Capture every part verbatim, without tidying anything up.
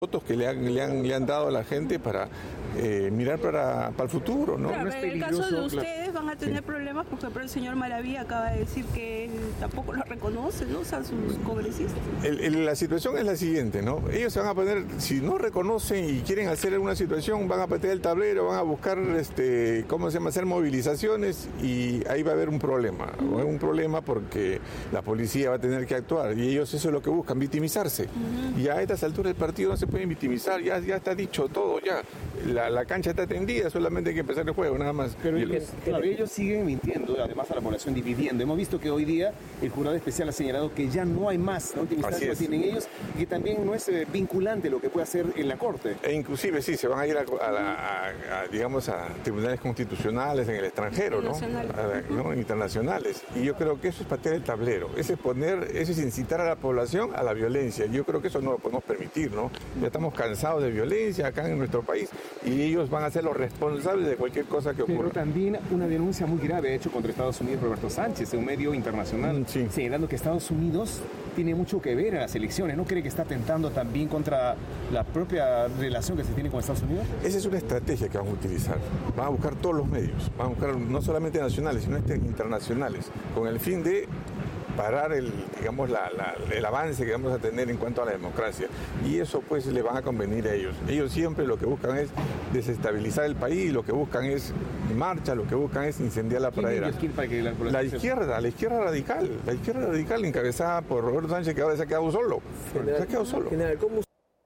votos que le han, le han, le han dado a la gente para eh, mirar para, para el futuro, ¿no? Claro, No es pero en el caso de peligroso, ustedes van a tener sí. problemas, por ejemplo, el señor Maravilla acaba de decir que él tampoco lo reconoce, ¿no? O sea, sus congresistas. El, el, la situación es la siguiente, ¿no? Ellos se van a poner, si no reconocen y quieren hacer alguna situación, van a patear el tablero, van a buscar, este, ¿cómo se llama?, hacer movilizaciones y ahí va a haber un problema. Uh-huh. Un problema porque la policía va a tener que actuar y ellos eso es lo que buscan, victimizarse. Uh-huh. Y a estas alturas del partido no se pueden victimizar, ya, ya está dicho todo, ya. La, la cancha está tendida, solamente hay que empezar el juego, nada más. Pero ellos, claro, ellos siguen mintiendo, además a la población dividiendo. Hemos visto que hoy día el jurado especial ha señalado que ya no hay más la última instancia que tienen ellos y que también no es eh, vinculante lo que puede hacer en la Corte. E inclusive sí, se van a ir a, a, la, a, a digamos, a tribunales constitucionales en el extranjero, ¿no? A, ¿no? Internacionales. Y yo creo que eso es patear el tablero, ese es poner, eso es incitar a la población a la violencia. Yo creo que eso no lo podemos permitir, ¿no? Ya estamos cansados de violencia acá en nuestro país y ellos van a ser los responsables de cualquier cosa que ocurra. Pero también una denuncia muy grave hecho contra Estados Unidos Roberto Sánchez, en un medio internacional, sí. señalando que Estados Unidos tiene mucho que ver en las elecciones. ¿No cree que está atentando también contra la propia relación que se tiene con Estados Unidos? Esa es una estrategia que van a utilizar. Van a buscar todos los medios, van a buscar no solamente nacionales, sino internacionales, con el fin de parar el, digamos, la, la, el avance que vamos a tener en cuanto a la democracia. Y eso pues le van a convenir a ellos. Ellos siempre lo que buscan es desestabilizar el país, lo que buscan es marcha, lo que buscan es incendiar la pradera. Para que la, la izquierda, la izquierda radical, la izquierda radical encabezada por Roberto Sánchez, que ahora se ha quedado solo. General, se ha quedado solo. General, ¿cómo?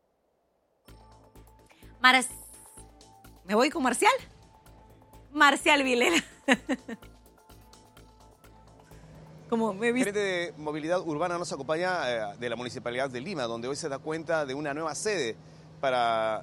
Mar... ¿Me voy con Marcial? Marcial Vilela. Como me El gerente de movilidad urbana nos acompaña eh, de la Municipalidad de Lima, donde hoy se da cuenta de una nueva sede para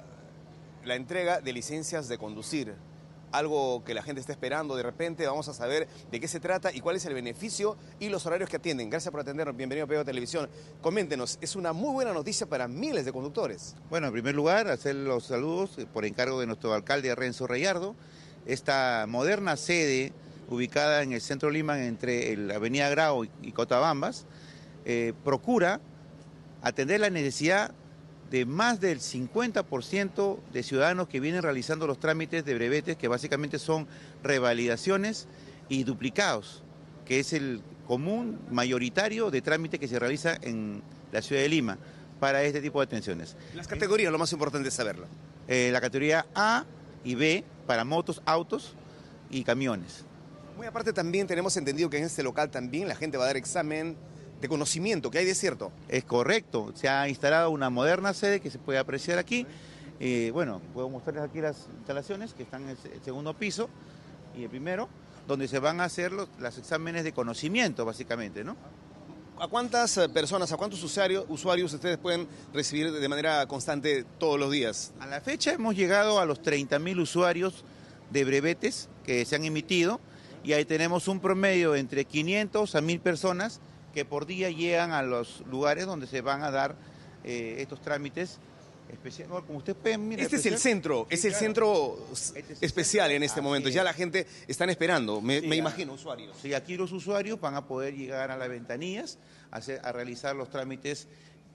la entrega de licencias de conducir. Algo que la gente está esperando de repente. Vamos a saber de qué se trata y cuál es el beneficio y los horarios que atienden. Gracias por atendernos. Bienvenido a P B O Televisión. Coméntenos, es una muy buena noticia para miles de conductores. Bueno, en primer lugar, hacer los saludos por encargo de nuestro alcalde Renzo Reyardo. Esta moderna sede ubicada en el centro de Lima, entre la avenida Grau y Cotabambas, eh, procura atender la necesidad de más del cincuenta por ciento de ciudadanos que vienen realizando los trámites de brevetes, que básicamente son revalidaciones y duplicados, que es el común mayoritario de trámite que se realiza en la ciudad de Lima para este tipo de atenciones. Las categorías, lo más importante es saberlo. Eh, la categoría A y B para motos, autos y camiones. Muy aparte también tenemos entendido que en este local también la gente va a dar examen de conocimiento, que hay de cierto. Es correcto, se ha instalado una moderna sede que se puede apreciar aquí. Eh, bueno, puedo mostrarles aquí las instalaciones que están en el segundo piso y el primero, donde se van a hacer los, los exámenes de conocimiento básicamente, ¿no? ¿A cuántas personas, a cuántos usuarios, usuarios ustedes pueden recibir de manera constante todos los días? A la fecha hemos llegado a los treinta mil usuarios de brevetes que se han emitido. Y ahí tenemos un promedio entre quinientos a mil personas que por día llegan a los lugares donde se van a dar eh, estos trámites especiales. Como ustedes pueden mirar. Este especial. es el centro, sí, es el claro. centro este es el especial centro. En este ah, momento. Sí. Ya la gente están esperando, me, sí, me imagino, usuarios. Sí, aquí los usuarios van a poder llegar a las ventanillas a, hacer, a realizar los trámites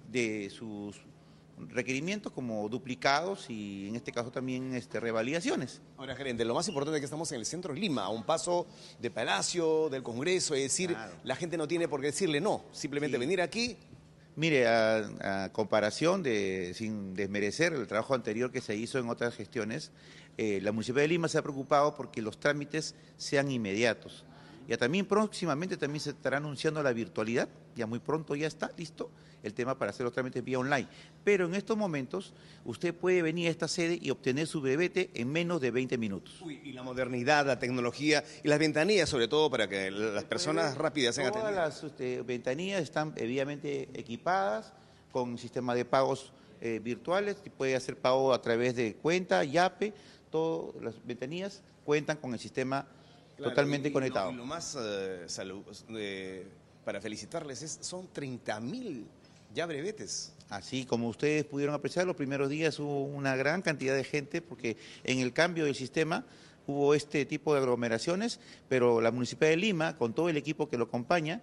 de sus requerimientos como duplicados y en este caso también este, revalidaciones. Ahora, gerente, lo más importante es que estamos en el centro de Lima, a un paso de Palacio, del Congreso, es decir, claro. La gente no tiene por qué decirle no, simplemente sí. Venir aquí. Mire, a, a comparación, de, sin desmerecer el trabajo anterior que se hizo en otras gestiones, eh, la Municipalidad de Lima se ha preocupado porque los trámites sean inmediatos. Ya también próximamente también se estará anunciando la virtualidad, ya muy pronto ya está listo el tema para hacer los trámites vía online. Pero en estos momentos usted puede venir a esta sede y obtener su brevete en menos de veinte minutos. Uy, y la modernidad, la tecnología y las ventanillas sobre todo para que las personas rápidas sean atendidas. Todas las usted, ventanillas están debidamente equipadas con sistema de pagos eh, virtuales, puede hacer pago a través de cuenta, Yape, todas las ventanillas cuentan con el sistema claro, totalmente y, conectado. Y lo, y lo más uh, salud, eh, para felicitarles es, son treinta mil ya brevetes. Así como ustedes pudieron apreciar, los primeros días hubo una gran cantidad de gente porque en el cambio del sistema hubo este tipo de aglomeraciones, pero la Municipalidad de Lima, con todo el equipo que lo acompaña,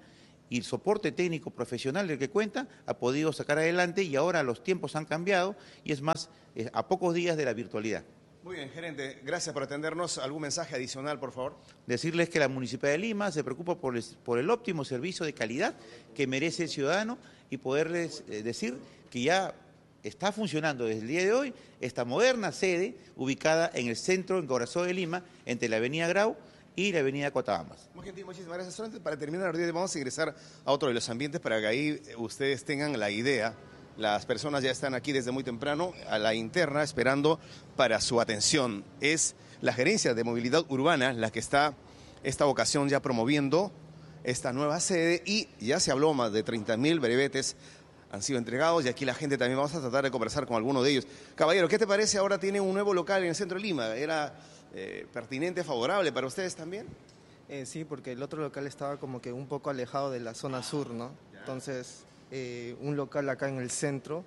y el soporte técnico profesional del que cuenta ha podido sacar adelante y ahora los tiempos han cambiado y es más, eh, a pocos días de la virtualidad. Muy bien, gerente, gracias por atendernos. ¿Algún mensaje adicional, por favor? Decirles que la Municipalidad de Lima se preocupa por el, por el óptimo servicio de calidad que merece el ciudadano y poderles eh, decir que ya está funcionando desde el día de hoy esta moderna sede ubicada en el centro, en corazón de Lima, entre la avenida Grau y la avenida Cotabambas. Muy gentil, muchísimas gracias. Solamente para terminar, vamos a ingresar a otro de los ambientes para que ahí ustedes tengan la idea. Las personas ya están aquí desde muy temprano, a la interna, esperando para su atención. Es la Gerencia de Movilidad Urbana la que está esta ocasión ya promoviendo esta nueva sede y ya se habló más de treinta mil brevetes han sido entregados y aquí la gente también, vamos a tratar de conversar con alguno de ellos. Caballero, ¿qué te parece? Ahora tiene un nuevo local en el centro de Lima. ¿Era eh, pertinente, favorable para ustedes también? Eh, sí, porque el otro local estaba como que un poco alejado de la zona sur, ¿no? Entonces, eh, un local acá en el centro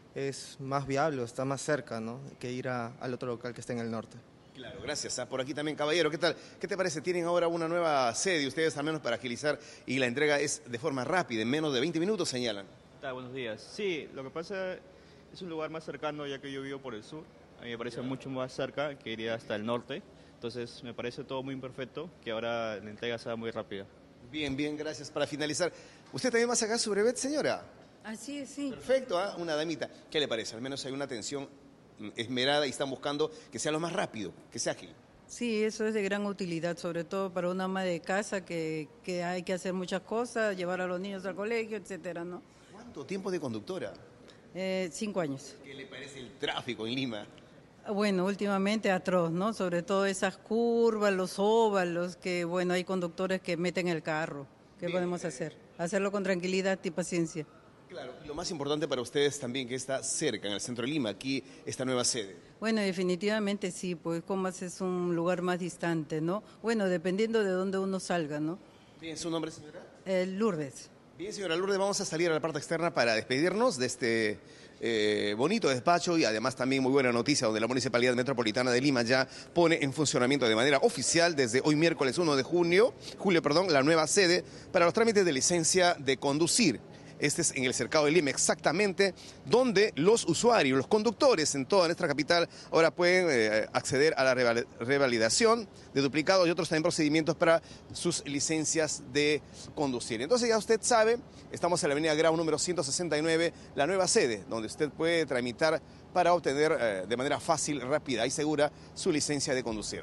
es más viable, está más cerca, ¿no? Que ir a, al otro local que está en el norte. Claro, gracias. Ah, por aquí también, caballero, ¿qué tal? ¿Qué te parece? Tienen ahora una nueva sede, ustedes al menos para agilizar, y la entrega es de forma rápida, en menos de veinte minutos, señalan. Ah, buenos días. Sí, lo que pasa es un lugar más cercano, ya que yo vivo por el sur. A mí me parece mucho más cerca que iría hasta el norte. Entonces, me parece todo muy imperfecto, que ahora la entrega sea muy rápida. Bien, bien, gracias. Para finalizar, ¿usted también va a sacar su brevet, señora? Así es, sí. Perfecto, ¿eh? Una damita. ¿Qué le parece? Al menos hay una atención esmerada y están buscando que sea lo más rápido, que sea ágil. Sí, eso es de gran utilidad, sobre todo para una ama de casa que, que hay que hacer muchas cosas, llevar a los niños al colegio, etcétera, ¿no? ¿Cuánto tiempo de conductora? Eh, cinco años. ¿Qué le parece el tráfico en Lima? Bueno, últimamente atroz, ¿no? Sobre todo esas curvas, los óvalos, que bueno, hay conductores que meten el carro. ¿Qué Bien, podemos hacer? Hacerlo con tranquilidad y paciencia. Claro, y lo más importante para ustedes también que está cerca, en el centro de Lima, aquí esta nueva sede. Bueno, definitivamente sí, pues Comas es un lugar más distante, ¿no? Bueno, dependiendo de dónde uno salga, ¿no? Bien, ¿su nombre, señora? Eh, Lourdes. Bien, señora Lourdes, vamos a salir a la parte externa para despedirnos de este eh, bonito despacho y además también muy buena noticia donde la Municipalidad Metropolitana de Lima ya pone en funcionamiento de manera oficial desde hoy miércoles uno de junio, julio, perdón, la nueva sede para los trámites de licencia de conducir. Este es en el Cercado de Lima, exactamente, donde los usuarios, los conductores en toda nuestra capital ahora pueden eh, acceder a la revalidación de duplicados y otros también procedimientos para sus licencias de conducir. Entonces ya usted sabe, estamos en la avenida Grau número ciento sesenta y nueve, la nueva sede, donde usted puede tramitar para obtener eh, de manera fácil, rápida y segura su licencia de conducir.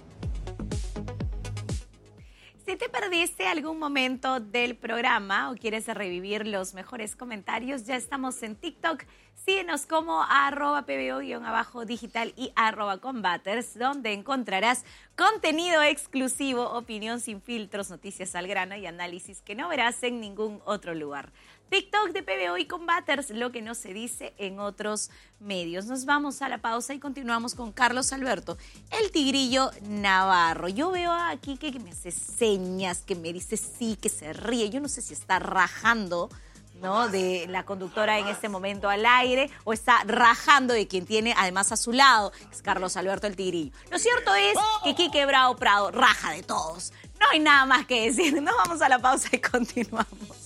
Si te perdiste algún momento del programa o quieres revivir los mejores comentarios, ya estamos en TikTok. Síguenos como arroba pbo-digital y arroba combaters, donde encontrarás contenido exclusivo, opinión sin filtros, noticias al grano y análisis que no verás en ningún otro lugar. TikTok de P B O y Combaters, lo que no se dice en otros medios. Nos vamos a la pausa y continuamos con Carlos Alberto, el tigrillo Navarro. Yo veo aquí que, que me hace señas, que me dice sí, que se ríe. Yo no sé si está rajando, ¿no?, de la conductora en este momento al aire o está rajando de quien tiene además a su lado, es Carlos Alberto el tigrillo. Lo cierto es que Quique Bravo Prado raja de todos. No hay nada más que decir. Nos vamos a la pausa y continuamos.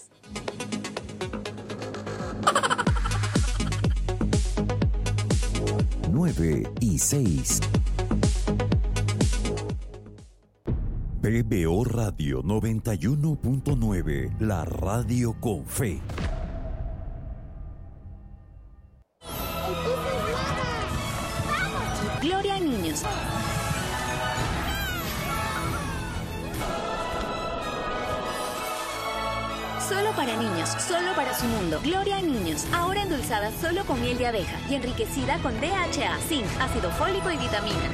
nueve y seis. P B O Radio noventa y uno punto nueve, la radio con fe. Gloria a niños. Solo para niños, solo para su mundo. Gloria a niños, ahora endulzada solo con miel de abeja y enriquecida con D H A, zinc, ácido fólico y vitaminas.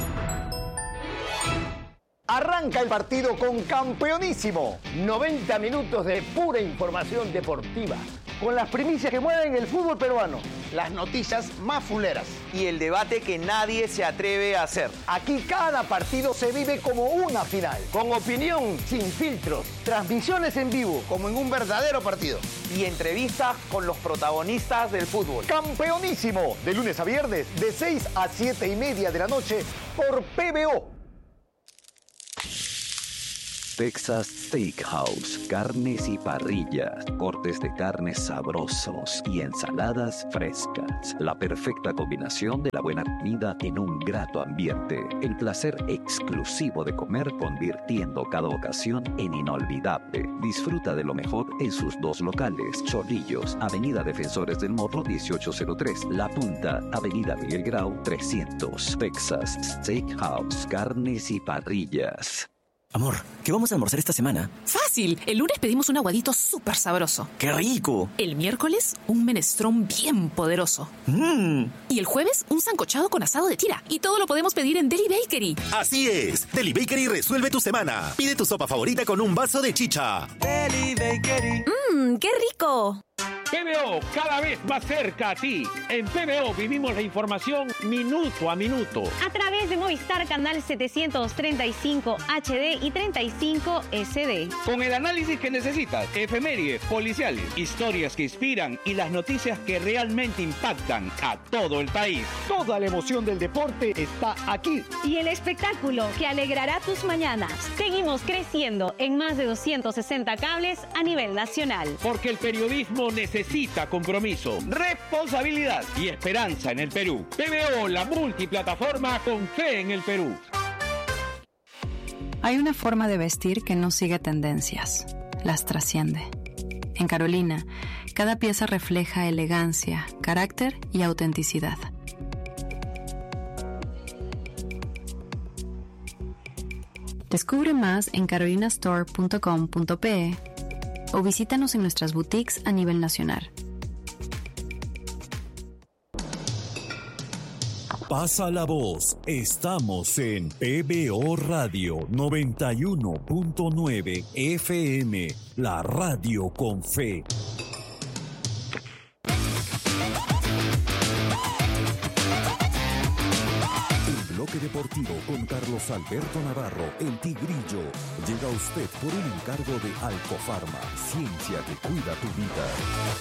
Arranca el partido con Campeonísimo. noventa minutos de pura información deportiva, con las primicias que mueven el fútbol peruano, las noticias más fuleras y el debate que nadie se atreve a hacer. Aquí cada partido se vive como una final, con opinión sin filtros, transmisiones en vivo, como en un verdadero partido, y entrevistas con los protagonistas del fútbol. Campeonísimo, de lunes a viernes, de seis a siete y media de la noche, por P B O. Texas Steakhouse, carnes y parrillas, cortes de carnes sabrosos y ensaladas frescas. La perfecta combinación de la buena comida en un grato ambiente. El placer exclusivo de comer convirtiendo cada ocasión en inolvidable. Disfruta de lo mejor en sus dos locales. Chorrillos, Avenida Defensores del Morro dieciocho cero tres. La Punta, Avenida Miguel Grau trescientos. Texas Steakhouse, carnes y parrillas. Amor, ¿qué vamos a almorzar esta semana? Fácil. El lunes pedimos un aguadito súper sabroso. ¡Qué rico! El miércoles, un menestrón bien poderoso. ¡Mmm! Y el jueves, un sancochado con asado de tira. Y todo lo podemos pedir en Deli Bakery. Así es. Deli Bakery resuelve tu semana. Pide tu sopa favorita con un vaso de chicha. Deli Bakery. ¡Mmm, qué rico! P B O, cada vez más cerca a ti. En P B O vivimos la información minuto a minuto. A través de Movistar Canal setecientos treinta y cinco H D y treinta y cinco S D. Con el análisis que necesitas, efemérides, policiales, historias que inspiran y las noticias que realmente impactan a todo el país. Toda la emoción del deporte está aquí. Y el espectáculo que alegrará tus mañanas. Seguimos creciendo en más de doscientos sesenta cables a nivel nacional. Porque el periodismo necesita Necesita compromiso, responsabilidad y esperanza en el Perú. P B O, la multiplataforma con fe en el Perú. Hay una forma de vestir que no sigue tendencias, las trasciende. En Carolina, cada pieza refleja elegancia, carácter y autenticidad. Descubre más en carolina store punto com punto pe o visítanos en nuestras boutiques a nivel nacional. Pasa la voz. Estamos en P B O Radio noventa y uno punto nueve F M, la radio con fe. Bloque Deportivo con Carlos Alberto Navarro, el Tigrillo, llega a usted por un encargo de Alcofarma, ciencia que cuida tu vida.